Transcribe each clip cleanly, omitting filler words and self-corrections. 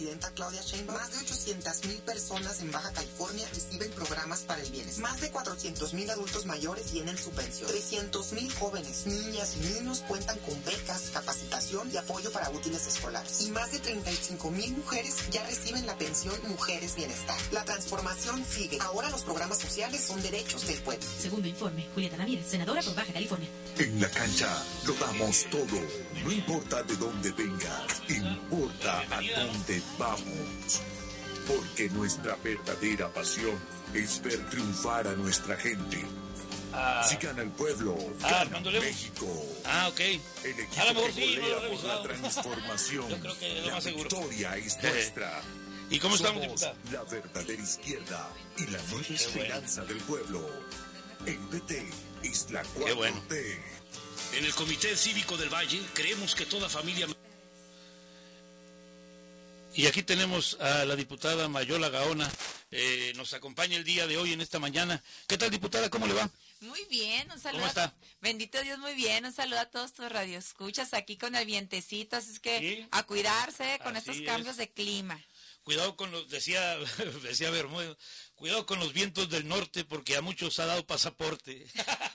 presidenta Claudia Sheinbaum, más de 800,000 personas en Baja California reciben programas para el bienestar. Más de 400,000 adultos mayores tienen su pensión. 300,000 jóvenes, niñas y niños cuentan con becas, capacitación y apoyo para útiles escolares. Y más de 35,000 mujeres ya reciben la pensión Mujeres Bienestar. La transformación sigue. Ahora los programas sociales son derechos del pueblo. Segundo informe, Julieta Ramírez, senadora por Baja California. En la cancha lo damos todo. No importa de dónde vengas, importa a dónde vamos. Porque nuestra verdadera pasión es ver triunfar a nuestra gente. Si gana el pueblo, gana México. Ok. El equipo que golea por la transformación. Yo creo que es lo la más seguro. victoria es nuestra. ¿Y cómo estamos, Somos diputada? la verdadera izquierda y la nueva esperanza del pueblo. El PT es la 4T. En el Comité Cívico del Valle creemos que toda familia... Y aquí tenemos a la diputada Mayola Gaona, nos acompaña el día de hoy en esta mañana. ¿Qué tal, diputada? ¿Cómo le va? Muy bien, un saludo. ¿Cómo está? Bendito Dios, muy bien. Un saludo a todos tus radioescuchas aquí con el vientecito, así es que ¿Sí? A cuidarse con Así estos cambios de clima. Cuidado con los, decía Bermúdez, cuidado con los vientos del norte porque a muchos ha dado pasaporte.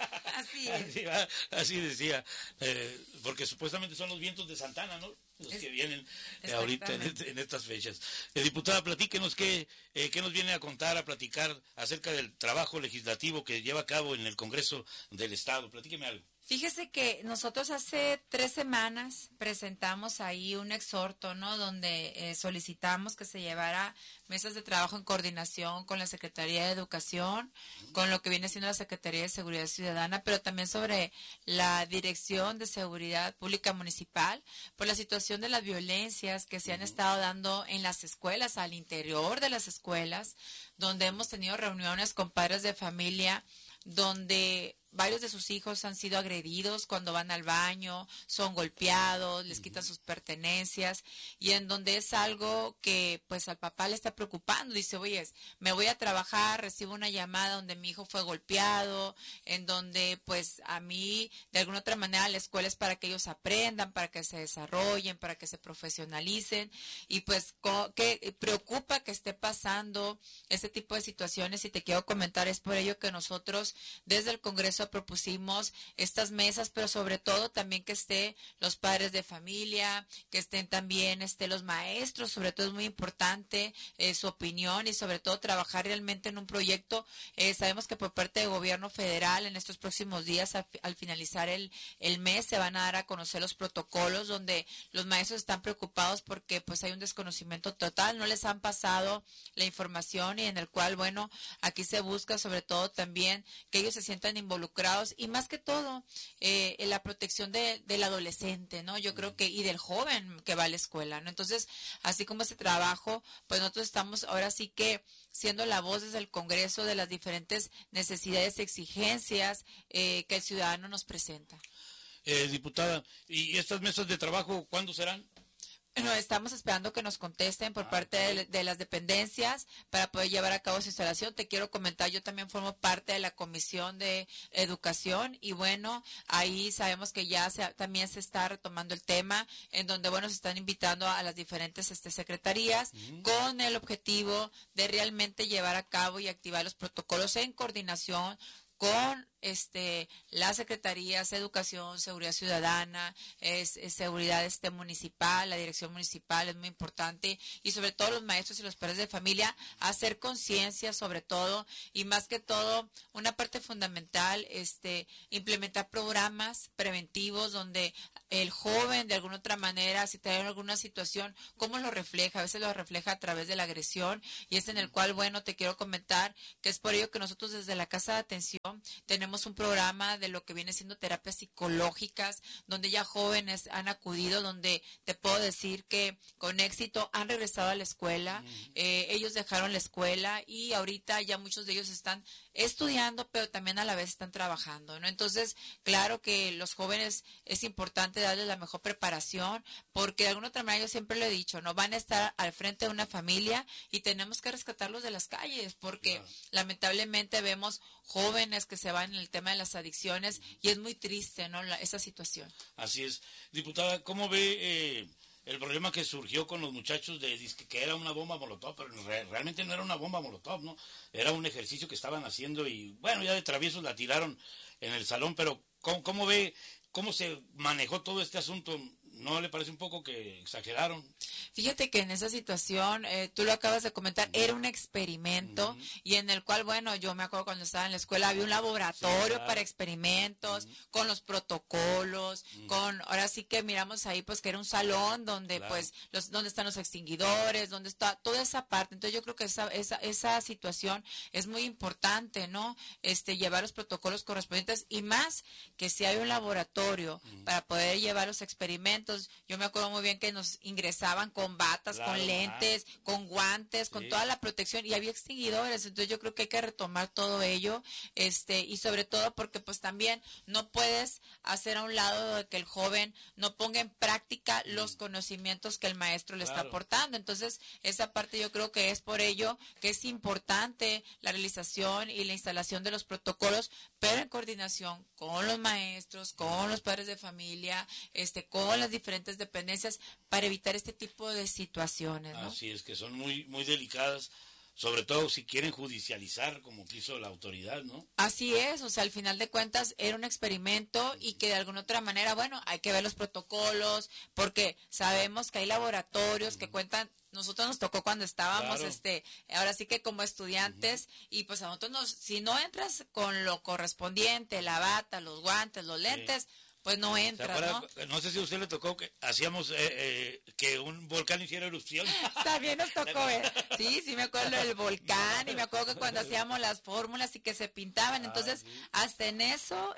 Así es. Así decía, porque supuestamente son los vientos de Santana, ¿no? Los que vienen ahorita en estas fechas. Diputada, platíquenos qué nos viene a contar, a platicar acerca del trabajo legislativo que lleva a cabo en el Congreso del Estado. Platíqueme algo. Fíjese que nosotros hace 3 semanas presentamos ahí un exhorto, ¿no? Donde solicitamos que se llevara mesas de trabajo en coordinación con la Secretaría de Educación, con lo que viene siendo la Secretaría de Seguridad Ciudadana, pero también sobre la Dirección de Seguridad Pública Municipal, por la situación de las violencias que se han estado dando en las escuelas, al interior de las escuelas, donde hemos tenido reuniones con padres de familia, donde varios de sus hijos han sido agredidos cuando van al baño, son golpeados, les quitan sus pertenencias, y en donde es algo que pues al papá le está preocupando. Dice, oye, me voy a trabajar, recibo una llamada donde mi hijo fue golpeado, en donde pues a mí de alguna otra manera la escuela es para que ellos aprendan, para que se desarrollen, para que se profesionalicen, y pues que preocupa que esté pasando este tipo de situaciones. Y te quiero comentar, es por ello que nosotros desde el Congreso propusimos estas mesas, pero sobre todo también que esté los padres de familia, que estén también los maestros, sobre todo es muy importante su opinión, y sobre todo trabajar realmente en un proyecto. Sabemos que por parte del gobierno federal en estos próximos días, al finalizar el mes, se van a dar a conocer los protocolos donde los maestros están preocupados porque pues hay un desconocimiento total, no les han pasado la información, y en el cual, bueno, aquí se busca sobre todo también que ellos se sientan involucrados, y más que todo en la protección del adolescente, ¿no? Yo creo que, y del joven que va a la escuela, ¿no? Entonces, así como ese trabajo, pues nosotros estamos ahora sí que siendo la voz desde el Congreso de las diferentes necesidades y exigencias que el ciudadano nos presenta. Diputada, ¿y estas mesas de trabajo cuándo serán? Bueno, estamos esperando que nos contesten por parte de las dependencias para poder llevar a cabo su instalación. Te quiero comentar, yo también formo parte de la Comisión de Educación, y bueno, ahí sabemos que ya también se está retomando el tema, en donde, bueno, se están invitando a las diferentes secretarías con el objetivo de realmente llevar a cabo y activar los protocolos en coordinación con las secretarías, educación, seguridad ciudadana, seguridad municipal, la dirección municipal es muy importante, y sobre todo los maestros y los padres de familia, hacer conciencia sobre todo, y más que todo, una parte fundamental, implementar programas preventivos donde el joven de alguna otra manera, si tiene alguna situación, ¿cómo lo refleja? A veces lo refleja a través de la agresión, y es en el cual, bueno, te quiero comentar que es por ello que nosotros desde la Casa de Atención tenemos un programa de lo que viene siendo terapias psicológicas, donde ya jóvenes han acudido, donde te puedo decir que con éxito han regresado a la escuela, ellos dejaron la escuela y ahorita ya muchos de ellos están estudiando, pero también a la vez están trabajando, ¿no? Entonces, claro que los jóvenes es importante darles la mejor preparación, porque de alguna otra manera yo siempre lo he dicho, no van a estar al frente de una familia y tenemos que rescatarlos de las calles, porque lamentablemente vemos jóvenes que se van en el tema de las adicciones, y es muy triste, ¿no? Esa situación. Así es. Diputada, ¿cómo ve el problema que surgió con los muchachos de que era una bomba molotov, pero realmente no era una bomba molotov, ¿no? Era un ejercicio que estaban haciendo y, bueno, ya de traviesos la tiraron en el salón, pero ¿cómo ve, cómo se manejó todo este asunto? ¿No le parece un poco que exageraron? Fíjate que en esa situación, tú lo acabas de comentar, era un experimento y en el cual, bueno, yo me acuerdo cuando estaba en la escuela, había un laboratorio para experimentos, con los protocolos, ahora sí que miramos ahí, pues que era un salón donde, pues, donde están los extinguidores, donde está toda esa parte. Entonces yo creo que esa situación es muy importante, ¿no? Llevar los protocolos correspondientes y más que si hay un laboratorio para poder llevar los experimentos. Yo me acuerdo muy bien que nos ingresaban con batas, con lentes, con guantes, con toda la protección y había extinguidores. Entonces yo creo que hay que retomar todo ello, y sobre todo porque pues también no puedes hacer a un lado de que el joven no ponga en práctica los conocimientos que el maestro le está aportando. Entonces esa parte yo creo que es por ello que es importante la realización y la instalación de los protocolos, pero en coordinación con los maestros, con los padres de familia, con las diferentes dependencias para evitar este tipo de situaciones, ¿no? Así es, que son muy, muy delicadas, sobre todo si quieren judicializar como quiso la autoridad, ¿no? Así es, o sea, al final de cuentas era un experimento y que de alguna otra manera, bueno, hay que ver los protocolos, porque sabemos que hay laboratorios que cuentan. Nosotros nos tocó cuando estábamos, ahora sí que como estudiantes, y pues a nosotros si no entras con lo correspondiente, la bata, los guantes, los lentes, pues no entras, ¿no? No sé si a usted le tocó que hacíamos que un volcán hiciera erupción. También nos tocó ver. Sí, me acuerdo del volcán y me acuerdo que cuando hacíamos las fórmulas y que se pintaban, entonces hasta en eso,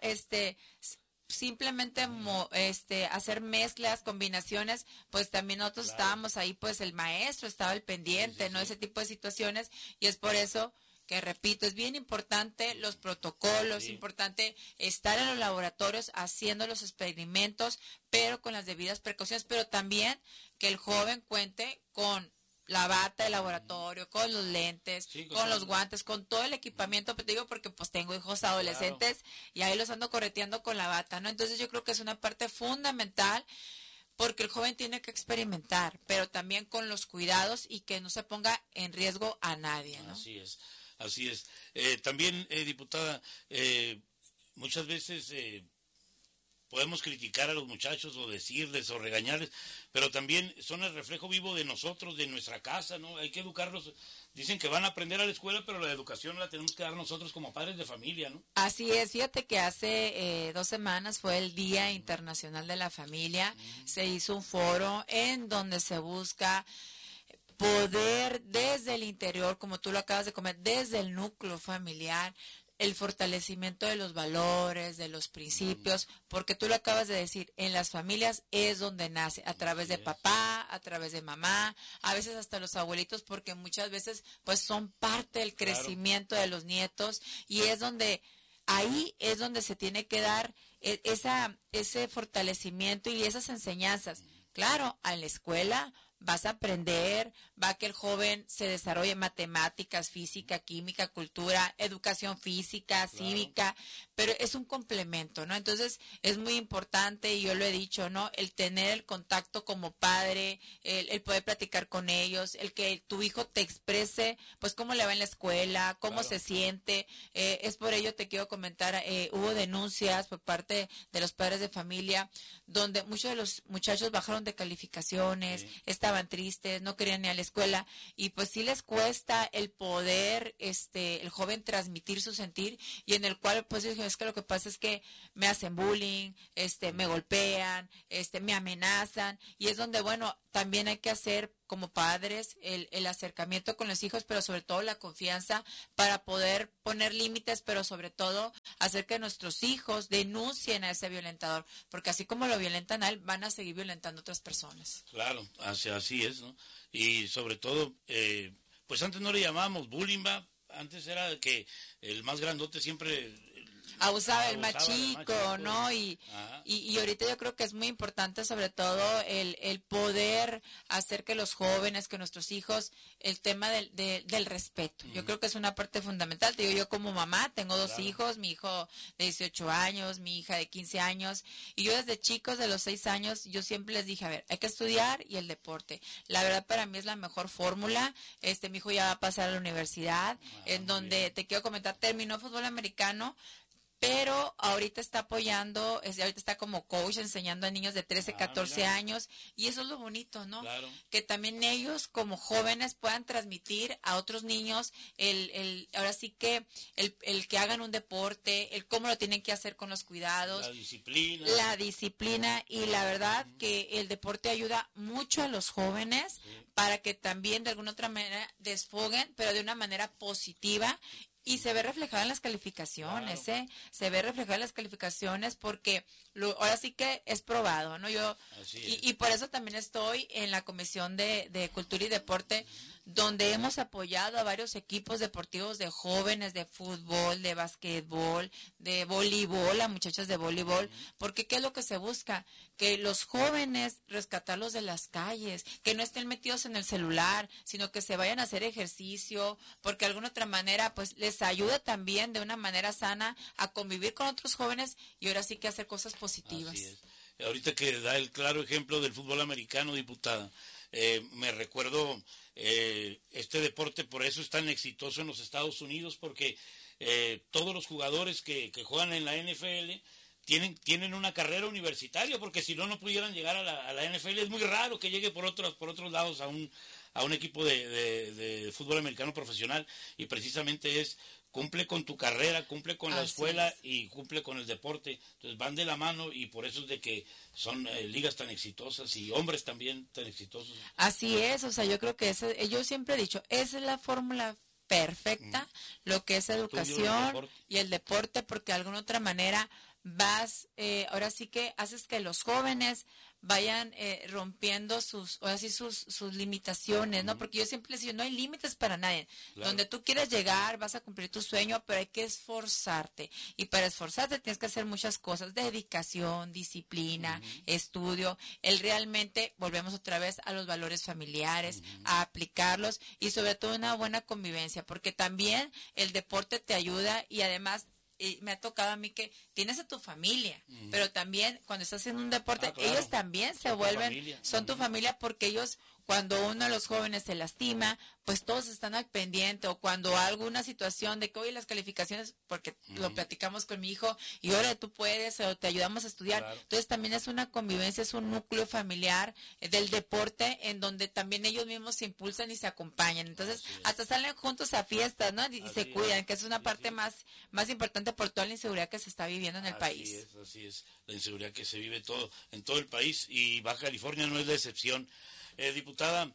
simplemente hacer mezclas, combinaciones, pues también nosotros estábamos ahí, pues el maestro estaba al pendiente, ¿no? Ese tipo de situaciones y es por eso que repito, es bien importante los protocolos, es importante estar en los laboratorios haciendo los experimentos, pero con las debidas precauciones, pero también que el joven cuente con la bata de laboratorio, con los lentes, con los guantes, con todo el equipamiento, te digo porque pues tengo hijos adolescentes y ahí los ando correteando con la bata, ¿no? Entonces yo creo que es una parte fundamental porque el joven tiene que experimentar, pero también con los cuidados y que no se ponga en riesgo a nadie, ¿no? Así es. Así es. También, diputada, muchas veces podemos criticar a los muchachos o decirles o regañarles, pero también son el reflejo vivo de nosotros, de nuestra casa, ¿no? Hay que educarlos. Dicen que van a aprender a la escuela, pero la educación la tenemos que dar nosotros como padres de familia, ¿no? Así es. Fíjate que hace 2 semanas fue el Día Internacional de la Familia. Se hizo un foro en donde se busca poder desde el interior, como tú lo acabas de comentar, desde el núcleo familiar, el fortalecimiento de los valores, de los principios, porque tú lo acabas de decir, en las familias es donde nace, a través de papá, a través de mamá, a veces hasta los abuelitos, porque muchas veces pues son parte del crecimiento de los nietos y es donde, ahí es donde se tiene que dar ese fortalecimiento y esas enseñanzas. Claro, a la escuela vas a aprender, va que el joven se desarrolle matemáticas, física, química, cultura, educación física, cívica, pero es un complemento, ¿no? Entonces es muy importante, y yo lo he dicho, ¿no? El tener el contacto como padre, el poder platicar con ellos, el que tu hijo te exprese, pues cómo le va en la escuela, cómo se siente. Es por ello te quiero comentar, hubo denuncias por parte de los padres de familia, donde muchos de los muchachos bajaron de calificaciones, estaban tristes, no querían ir a la escuela, y pues sí les cuesta el poder, el joven transmitir su sentir, y en el cual pues dije, es que lo que pasa es que me hacen bullying, me golpean, me amenazan, y es donde, bueno, también hay que hacer como padres el acercamiento con los hijos, pero sobre todo la confianza para poder poner límites, pero sobre todo hacer que nuestros hijos denuncien a ese violentador, porque así como lo violentan a él, van a seguir violentando a otras personas. Claro, así es, ¿no? Y sobre todo, pues antes no le llamábamos bullying, ¿va? Antes era que el más grandote siempre abusaba del más chico, ¿no? Y ahorita yo creo que es muy importante sobre todo el poder hacer que los jóvenes, que nuestros hijos, el tema del respeto. Yo creo que es una parte fundamental. Te digo, yo como mamá tengo dos hijos, mi hijo de 18 años, mi hija de 15 años, y yo desde chicos, de los 6 años, yo siempre les dije, a ver, hay que estudiar y el deporte. La verdad para mí es la mejor fórmula. Mi hijo ya va a pasar a la universidad, en donde te quiero comentar, terminó fútbol americano, pero ahorita está apoyando, ahorita está como coach enseñando a niños de 13, 14 años, y eso es lo bonito, ¿no? Claro. Que también ellos como jóvenes puedan transmitir a otros niños ahora sí que el que hagan un deporte, el cómo lo tienen que hacer con los cuidados. La disciplina, y la verdad que el deporte ayuda mucho a los jóvenes para que también de alguna otra manera desfoguen, pero de una manera positiva. Y se ve reflejado en las calificaciones, se ve reflejado en las calificaciones porque ahora sí que es probado, ¿no? Y por eso también estoy en la Comisión de Cultura y Deporte, donde hemos apoyado a varios equipos deportivos de jóvenes, de fútbol, de básquetbol, de voleibol, a muchachos de voleibol, porque ¿qué es lo que se busca? Que los jóvenes, rescatarlos de las calles, que no estén metidos en el celular, sino que se vayan a hacer ejercicio, porque de alguna otra manera, pues, les ayuda también de una manera sana a convivir con otros jóvenes y ahora sí que hacer cosas positivas. Así es. Ahorita que da el claro ejemplo del fútbol americano, diputada, me recuerdo este deporte, por eso es tan exitoso en los Estados Unidos, porque todos los jugadores que juegan en la NFL tienen una carrera universitaria, porque si no pudieran llegar a la NFL. Es muy raro que llegue por otros lados a un equipo de fútbol americano profesional, y precisamente cumple con tu carrera, cumple con la escuela y cumple con el deporte. Entonces van de la mano, y por eso es de que son ligas tan exitosas y hombres también tan exitosos. Así es, o sea, yo creo que yo siempre he dicho, esa es la fórmula perfecta, lo que es educación y el deporte, porque de alguna otra manera vas, ahora sí que haces que los jóvenes vayan rompiendo sus limitaciones, ¿no? Porque yo siempre les digo, no hay límites para nadie. Claro. Donde tú quieres llegar, vas a cumplir tu sueño, pero hay que esforzarte. Y para esforzarte tienes que hacer muchas cosas, dedicación, disciplina, estudio, realmente, volvemos otra vez a los valores familiares, a aplicarlos, y sobre todo una buena convivencia, porque también el deporte te ayuda, y además me ha tocado a mí que tienes a tu familia, pero también cuando estás haciendo un deporte, ellos también se vuelven, son tu familia, porque ellos, cuando uno de los jóvenes se lastima, pues todos están al pendiente, o cuando alguna situación de que hoy las calificaciones, porque lo platicamos con mi hijo, y ahora tú puedes, o te ayudamos a estudiar. Entonces también es una convivencia, es un núcleo familiar del deporte, en donde también ellos mismos se impulsan y se acompañan. Entonces hasta salen juntos a fiestas, ¿no? Y se cuidan, que es una parte más importante por toda la inseguridad que se está viviendo en el país. Así es, la inseguridad que se vive en todo el país, y Baja California no es la excepción. Diputada,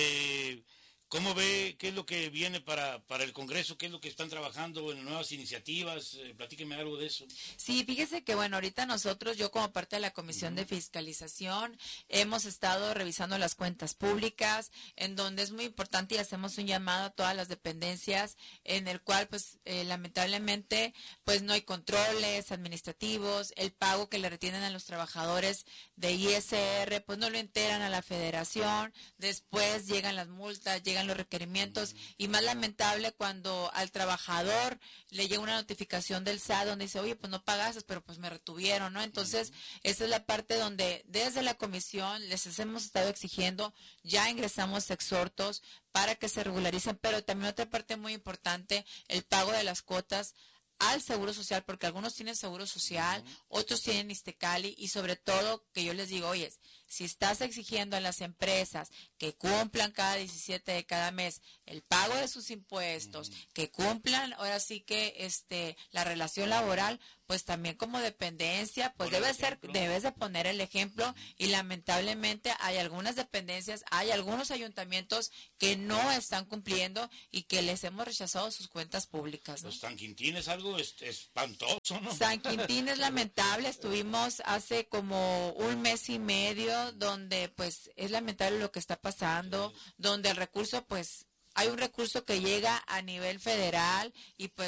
¿cómo ve qué es lo que viene para el Congreso? ¿Qué es lo que están trabajando en nuevas iniciativas? Platíqueme algo de eso. Sí, fíjese que bueno, ahorita nosotros, yo como parte de la Comisión de Fiscalización, hemos estado revisando las cuentas públicas, en donde es muy importante, y hacemos un llamado a todas las dependencias, en el cual pues lamentablemente pues no hay controles administrativos, el pago que le retienen a los trabajadores de ISR pues no lo enteran a la Federación, después llegan las multas, llegan los requerimientos, y más lamentable cuando al trabajador le llega una notificación del SAT donde dice, oye, pues no pagaste, pero pues me retuvieron, ¿no? Entonces, esa es la parte donde desde la comisión les hemos estado exigiendo, ya ingresamos exhortos para que se regularicen, pero también otra parte muy importante, el pago de las cuotas al Seguro Social, porque algunos tienen Seguro Social, otros tienen Iztecali, y sobre todo que yo les digo, oye, si estás exigiendo a las empresas que cumplan cada 17 de cada mes el pago de sus impuestos, que cumplan ahora sí que la relación laboral, pues también como dependencia, pues debes de poner el ejemplo, y lamentablemente hay algunas dependencias, hay algunos ayuntamientos que no están cumpliendo y que les hemos rechazado sus cuentas públicas, ¿no? Pues San Quintín es algo espantoso, ¿no? San Quintín es lamentable, estuvimos hace como un mes y medio, donde pues es lamentable lo que está pasando, donde el recurso pues hay un recurso que llega a nivel federal, y pues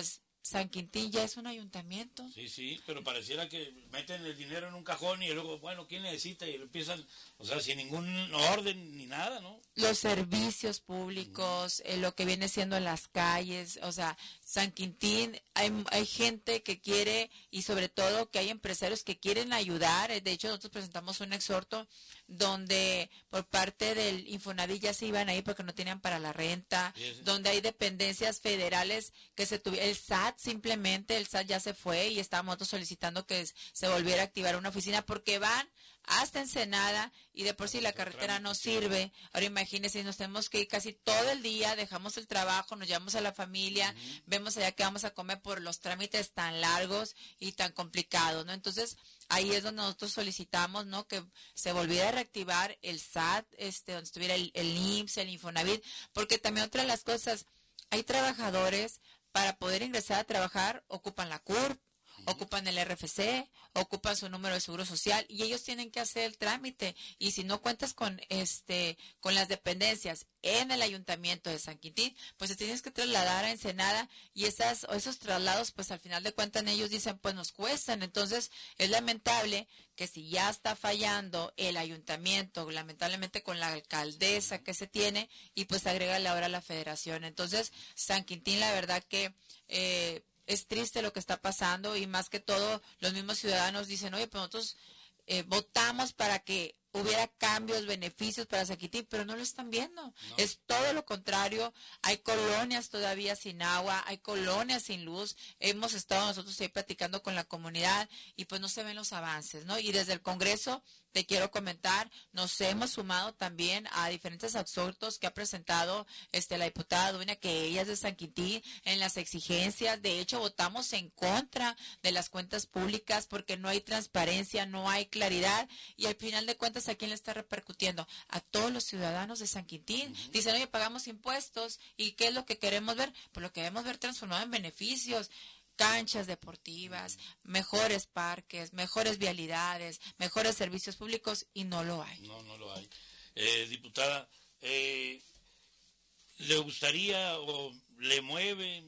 San Quintín ya es un ayuntamiento. Sí, pero pareciera que meten el dinero en un cajón y luego, bueno, ¿quién necesita? Y lo empiezan, o sea, sin ningún orden ni nada, ¿no? Los servicios públicos, lo que viene siendo en las calles, o sea, San Quintín, hay gente que quiere, y sobre todo que hay empresarios que quieren ayudar. De hecho, nosotros presentamos un exhorto donde por parte del Infonavit ya se iban ahí porque no tenían para la renta, donde hay dependencias federales que se tuvieron, el SAT simplemente, el SAT ya se fue y estábamos nosotros solicitando que se volviera a activar una oficina porque van hasta Ensenada y de por sí la carretera no sirve. Ahora imagínense, nos tenemos que ir casi todo el día, dejamos el trabajo, nos llevamos a la familia, vemos allá que vamos a comer por los trámites tan largos y tan complicados, ¿no? Entonces, ahí es donde nosotros solicitamos, ¿no?, que se volviera a reactivar el SAT, donde estuviera el IMSS, el Infonavit, porque también otra de las cosas, hay trabajadores para poder ingresar a trabajar, ocupan la CURP, ocupan el RFC, ocupan su número de seguro social y ellos tienen que hacer el trámite, y si no cuentas con las dependencias en el ayuntamiento de San Quintín, pues te tienes que trasladar a Ensenada, y esos traslados, pues al final de cuentas ellos dicen, pues nos cuestan. Entonces es lamentable que si ya está fallando el ayuntamiento, lamentablemente con la alcaldesa que se tiene, y pues agrégale ahora la federación. Entonces San Quintín, la verdad que es triste lo que está pasando, y más que todo los mismos ciudadanos dicen, oye, pues nosotros votamos para que hubiera cambios, beneficios para San Quintín, pero no lo están viendo. No. Es todo lo contrario. Hay colonias todavía sin agua, hay colonias sin luz. Hemos estado nosotros ahí platicando con la comunidad y pues no se ven los avances, ¿no? Y desde el Congreso, te quiero comentar, nos hemos sumado también a diferentes exhortos que ha presentado la diputada Dueña, que ella es de San Quintín, en las exigencias. De hecho, votamos en contra de las cuentas públicas porque no hay transparencia, no hay claridad, y al final de cuentas, ¿a quién le está repercutiendo? A todos los ciudadanos de San Quintín. Dicen, oye, pagamos impuestos, ¿y qué es lo que queremos ver? Pues lo queremos ver transformado en beneficios. Canchas deportivas, mejores parques, mejores vialidades, mejores servicios públicos, y no lo hay. No lo hay. Diputada, ¿le gustaría o le mueve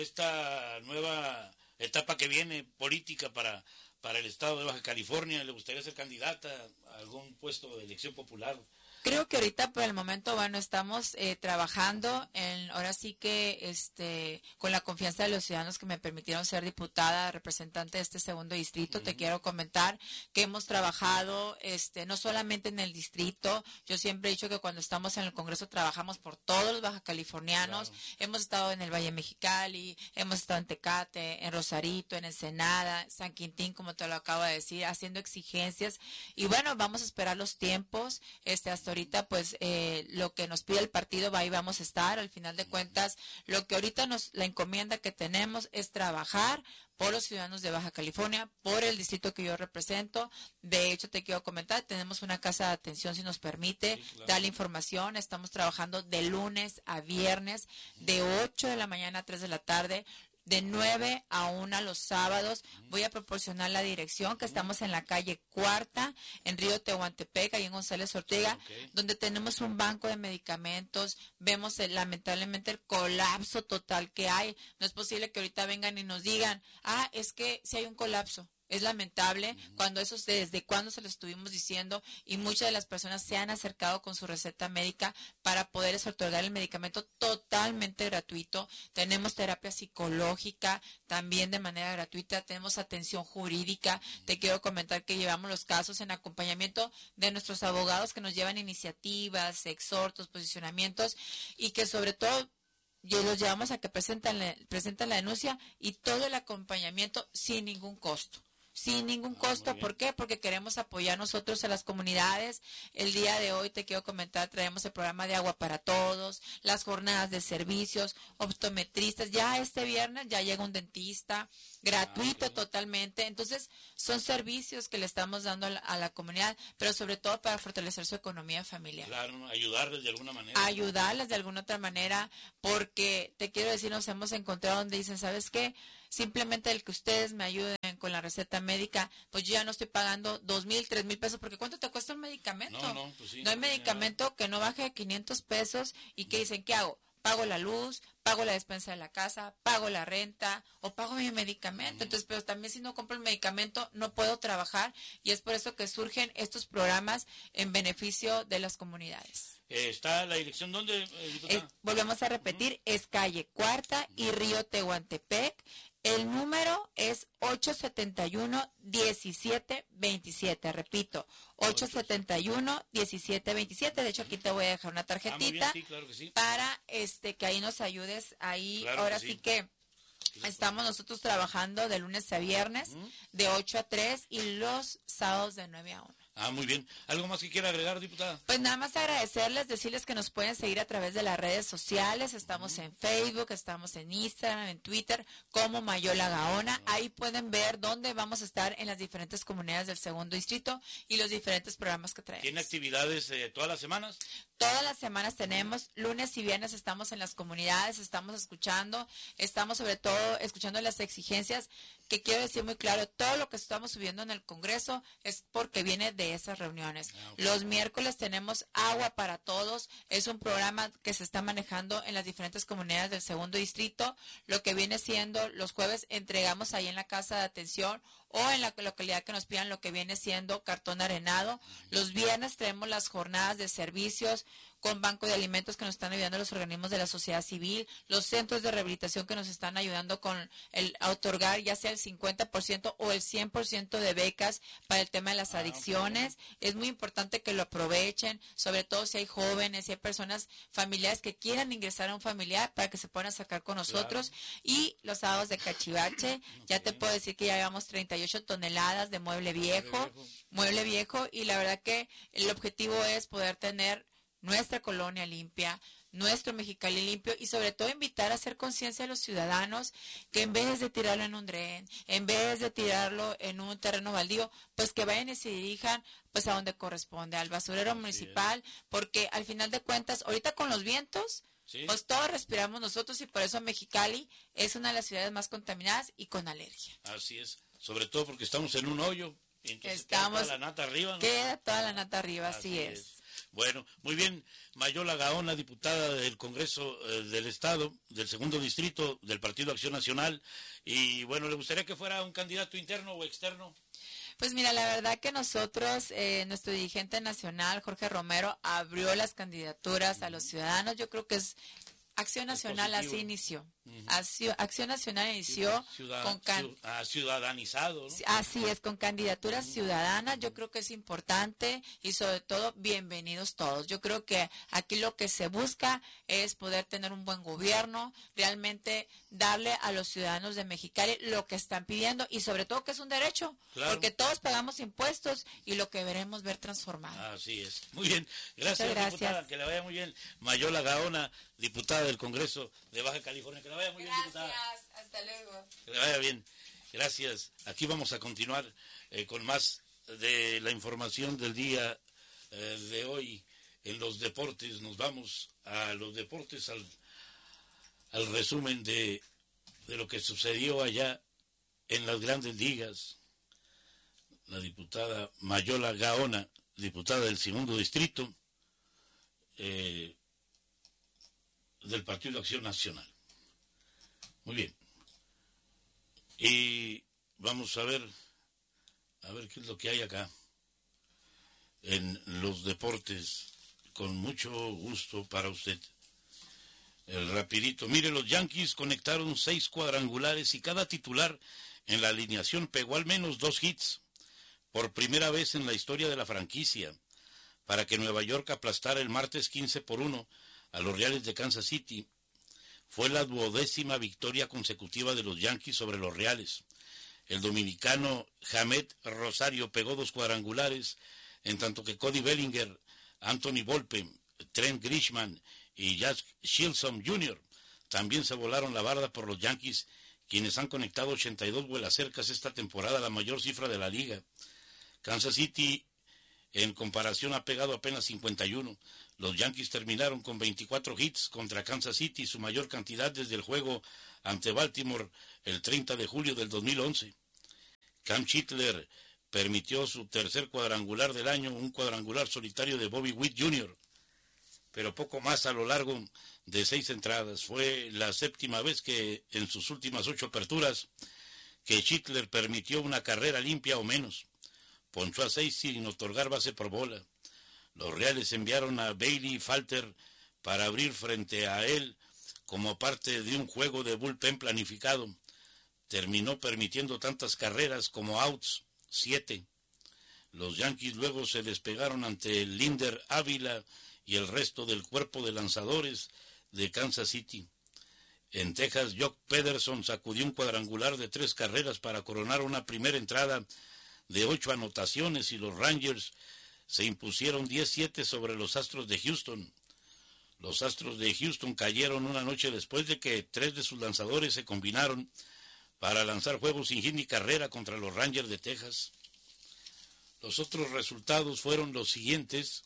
esta nueva etapa que viene política para el estado de Baja California? ¿Le gustaría ser candidata a algún puesto de elección popular? Creo que ahorita por el momento, bueno, estamos trabajando ahora sí que con la confianza de los ciudadanos que me permitieron ser diputada, representante de este segundo distrito. Te quiero comentar que hemos trabajado no solamente en el distrito. Yo siempre he dicho que cuando estamos en el Congreso trabajamos por todos los baja californianos. Claro. Hemos estado en el Valle Mexicali, hemos estado en Tecate, en Rosarito, en Ensenada, San Quintín, como te lo acabo de decir, haciendo exigencias. Y bueno, vamos a esperar los tiempos. Hasta ahorita, pues, lo que nos pide el partido, ahí vamos a estar. Al final de cuentas, lo que ahorita la encomienda que tenemos es trabajar por los ciudadanos de Baja California, por el distrito que yo represento. De hecho, te quiero comentar, tenemos una casa de atención, si nos permite, sí, claro, dar la información. Estamos trabajando de lunes a viernes, de 8 de la mañana a 3 de la tarde, de 9 a 1 los sábados. Voy a proporcionar la dirección, que estamos en la calle Cuarta, en Río Tehuantepec, ahí en González Ortega, donde tenemos un banco de medicamentos. Vemos lamentablemente el colapso total que hay. No es posible que ahorita vengan y nos digan, es que si hay un colapso. Es lamentable cuando desde cuando se lo estuvimos diciendo, y muchas de las personas se han acercado con su receta médica para poder otorgar el medicamento totalmente gratuito. Tenemos terapia psicológica también de manera gratuita, tenemos atención jurídica. Te quiero comentar que llevamos los casos en acompañamiento de nuestros abogados que nos llevan iniciativas, exhortos, posicionamientos, y que sobre todo los llevamos a que presentan la denuncia y todo el acompañamiento sin ningún costo. Sin ningún costo. ¿Por qué? Porque queremos apoyar nosotros a las comunidades. El día de hoy te quiero comentar, traemos el programa de agua para todos, las jornadas de servicios, optometristas. Ya este viernes ya llega un dentista, gratuito totalmente. Entonces, son servicios que le estamos dando a la comunidad, pero sobre todo para fortalecer su economía familiar. Claro, ayudarles de alguna manera. Ayudarles de alguna otra manera, porque te quiero decir, nos hemos encontrado donde dicen, ¿sabes qué? Simplemente el que ustedes me ayuden con la receta médica, pues yo ya no estoy pagando 2,000, 3,000 pesos, porque ¿cuánto te cuesta un medicamento? No, pues sí, no hay medicamento que no baje de 500 pesos, y que dicen, ¿qué hago? pago la luz, pago la despensa de la casa, pago la renta o pago mi medicamento. Entonces, pero también si no compro el medicamento no puedo trabajar y es por eso que surgen estos programas en beneficio de las comunidades. ¿Está la dirección dónde, diputada? Volvemos a repetir, es calle Cuarta y Río Tehuantepec. El número es 871-1727, repito, 871-1727. De hecho, aquí te voy a dejar una tarjetita sí, claro que sí. para que ahí nos ayudes. Ahí, claro ahora que sí que estamos nosotros trabajando de lunes a viernes, de 8 a 3 y los sábados de 9 a 1. Muy bien. ¿Algo más que quiera agregar, diputada? Pues nada más agradecerles, decirles que nos pueden seguir a través de las redes sociales. Estamos en Facebook, estamos en Instagram, en Twitter, como Mayola Gaona. Ahí pueden ver dónde vamos a estar en las diferentes comunidades del segundo distrito y los diferentes programas que traemos. ¿Tiene actividades todas las semanas? Todas las semanas tenemos, lunes y viernes estamos en las comunidades, estamos escuchando, estamos sobre todo escuchando las exigencias, que quiero decir muy claro, todo lo que estamos subiendo en el Congreso es porque viene de esas reuniones. Los miércoles tenemos Agua para Todos, es un programa que se está manejando en las diferentes comunidades del segundo distrito. Lo que viene siendo los jueves entregamos ahí en la casa de atención o en la localidad que nos pidan lo que viene siendo cartón arenado. Los viernes tenemos las jornadas de servicios con banco de alimentos que nos están ayudando los organismos de la sociedad civil, los centros de rehabilitación que nos están ayudando a otorgar ya sea el 50% o el 100% de becas para el tema de las adicciones. Es muy importante que lo aprovechen, sobre todo si hay jóvenes, si hay personas familiares que quieran ingresar a un familiar para que se puedan acercar con nosotros. Y los sábados de cachivache, ya te puedo decir que ya llevamos 38 toneladas de mueble viejo, y la verdad que el objetivo es poder tener nuestra colonia limpia, nuestro Mexicali limpio y sobre todo invitar a hacer conciencia a los ciudadanos que en vez de tirarlo en un dren, en vez de tirarlo en un terreno baldío, pues que vayan y se dirijan pues a donde corresponde, al basurero municipal, porque al final de cuentas, ahorita con los vientos, pues todos respiramos nosotros y por eso Mexicali es una de las ciudades más contaminadas y con alergia. Así es, sobre todo porque estamos en un hoyo, y entonces queda toda la nata arriba, ¿no? Queda toda la nata arriba, así es. Bueno, muy bien. Mayola Gaona, diputada del Congreso del Estado, del segundo distrito del Partido Acción Nacional. Y bueno, ¿le gustaría que fuera un candidato interno o externo? Pues mira, la verdad que nosotros, nuestro dirigente nacional, Jorge Romero, abrió las candidaturas a los ciudadanos. Yo creo que es Acción Nacional así inició. Acción Nacional inició ciudadanizado, ¿no? Así es, con candidaturas ciudadanas. Yo creo que es importante y sobre todo bienvenidos todos. Yo creo que aquí lo que se busca es poder tener un buen gobierno, realmente darle a los ciudadanos de Mexicali lo que están pidiendo y sobre todo que es un derecho, porque todos pagamos impuestos y lo que veremos ver transformado. Así es. Muy bien. Gracias, diputada. Que le vaya muy bien. Mayola Gaona, diputada del Congreso de Baja California. Que le vaya muy bien, diputada. Gracias. Hasta luego. Que le vaya bien. Gracias. Aquí vamos a continuar con más de la información del día de hoy en los deportes. Nos vamos a los deportes, al resumen de lo que sucedió allá en las grandes ligas. La diputada Mayola Gaona, diputada del segundo distrito del Partido Acción Nacional. Muy bien. Y vamos a ver qué es lo que hay acá en los deportes, con mucho gusto para usted. El rapidito. Mire, los Yankees conectaron 6 cuadrangulares y cada titular en la alineación pegó al menos 2 hits por primera vez en la historia de la franquicia, para que Nueva York aplastara el martes 15-1 a los Reales de Kansas City. Fue la 12ª victoria consecutiva de los Yankees sobre los Reales. El dominicano Hamed Rosario pegó 2 cuadrangulares, en tanto que Cody Bellinger, Anthony Volpe, Trent Grisham y Jazz Chilson Jr. también se volaron la barda por los Yankees, quienes han conectado 82 vuelacercas esta temporada, la mayor cifra de la liga. Kansas City, en comparación, ha pegado apenas 51. Los Yankees terminaron con 24 hits contra Kansas City, su mayor cantidad desde el juego ante Baltimore el 30 de julio del 2011. Cam Chitler permitió su tercer cuadrangular del año, un cuadrangular solitario de Bobby Witt Jr. pero poco más a lo largo de 6 entradas. Fue la 7ª vez que en sus últimas 8 aperturas que Schittler permitió una carrera limpia o menos. Ponchó a 6 sin otorgar base por bola. Los Reales enviaron a Bailey Falter para abrir frente a él como parte de un juego de bullpen planificado. Terminó permitiendo tantas carreras como outs, 7. Los Yankees luego se despegaron ante Linder Ávila y el resto del cuerpo de lanzadores de Kansas City. En Texas, Jock Pederson sacudió un cuadrangular de 3 carreras para coronar una primera entrada de 8 anotaciones y los Rangers se impusieron 10-7 sobre los Astros de Houston. Los Astros de Houston cayeron una noche después de que 3 de sus lanzadores se combinaron para lanzar juegos sin hit ni carrera contra los Rangers de Texas. Los otros resultados fueron los siguientes.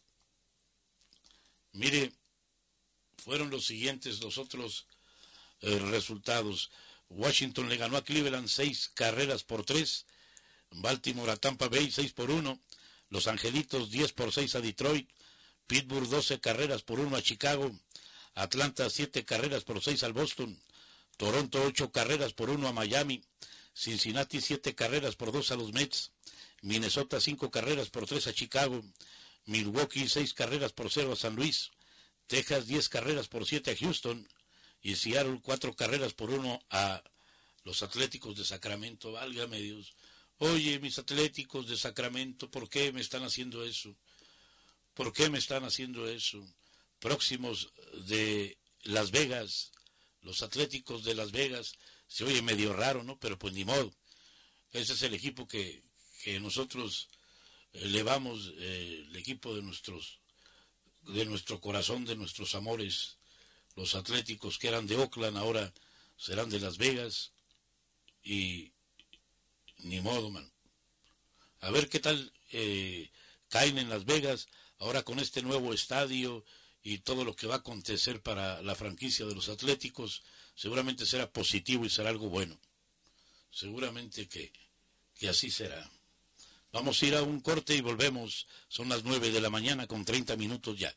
Fueron los siguientes los otros resultados. Washington le ganó a Cleveland 6 carreras por 3. Baltimore a Tampa Bay 6-1. Los Angelitos 10-6 a Detroit. Pittsburgh 12 carreras por 1 a Chicago. Atlanta 7 carreras por 6 al Boston. Toronto 8 carreras por 1 a Miami. Cincinnati 7 carreras por 2 a los Mets. Minnesota 5 carreras por 3 a Chicago. Milwaukee 6 carreras por 0 a San Luis. Texas 10 carreras por 7 a Houston. Y Seattle 4 carreras por 1 a los Atléticos de Sacramento. Válgame Dios. Oye, mis Atléticos de Sacramento, ¿por qué me están haciendo eso? ¿Por qué me están haciendo eso? Próximos de Las Vegas, los Atléticos de Las Vegas, se oye medio raro, ¿no? Pero pues ni modo. Ese es el equipo que nosotros elevamos, el equipo de nuestro corazón, de nuestros amores. Los Atléticos que eran de Oakland ahora serán de Las Vegas y ni modo, man. A ver qué tal caen en Las Vegas ahora con este nuevo estadio y todo lo que va a acontecer para la franquicia de los Atléticos. Seguramente será positivo y será algo bueno. Seguramente que así será. Vamos a ir a un corte y volvemos. Son las 9 de la mañana con 30 minutos ya.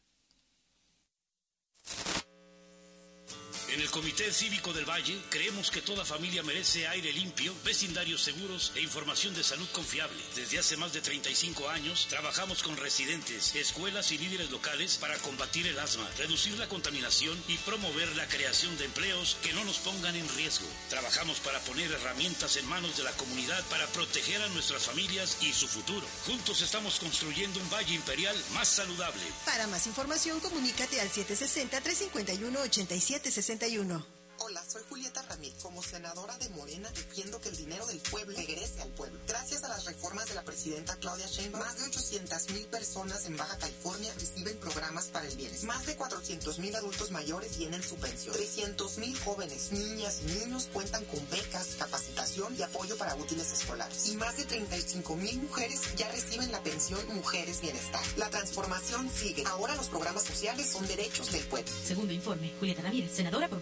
En el Comité Cívico del Valle creemos que toda familia merece aire limpio, vecindarios seguros e información de salud confiable. Desde hace más de 35 años trabajamos con residentes, escuelas y líderes locales para combatir el asma, reducir la contaminación y promover la creación de empleos que no nos pongan en riesgo. Trabajamos para poner herramientas en manos de la comunidad para proteger a nuestras familias y su futuro. Juntos estamos construyendo un Valle Imperial más saludable. Para más información, comunícate al 760-351-8761. Hola, soy Julieta Ramírez. Como senadora de Morena, defiendo que el dinero del pueblo regrese al pueblo. Gracias a las reformas de la presidenta Claudia Sheinbaum, más de 800,000 personas en Baja California reciben programas para el bienestar. Más de 400,000 adultos mayores tienen su pensión. 300,000 jóvenes, niñas y niños cuentan con becas, capacitación y apoyo para útiles escolares. Y más de 35,000 mujeres ya reciben la pensión Mujeres Bienestar. La transformación sigue. Ahora los programas sociales son derechos del pueblo. Segundo informe, Julieta Ramírez, senadora por